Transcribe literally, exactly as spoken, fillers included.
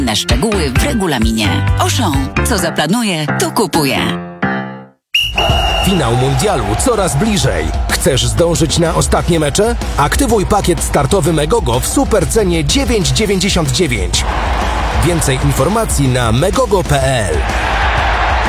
Na szczegóły w regulaminie. Auchan. Co zaplanuje, to kupuje. Finał mundialu coraz bliżej. Chcesz zdążyć na ostatnie mecze? Aktywuj pakiet startowy Megogo w supercenie dziewięć dziewięćdziesiąt dziewięć. Więcej informacji na megogo kropka p l.